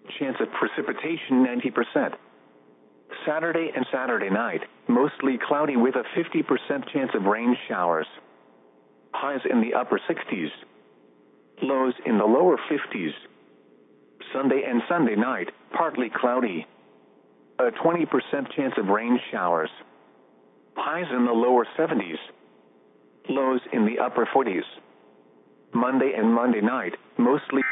Chance of precipitation 90%. Saturday and Saturday night, mostly cloudy with a 50% chance of rain showers. Highs in the upper 60s. Lows in the lower 50s. Sunday and Sunday night, partly cloudy. A 20% chance of rain showers. Highs in the lower 70s. Lows in the upper 40s. Monday and Monday night, mostly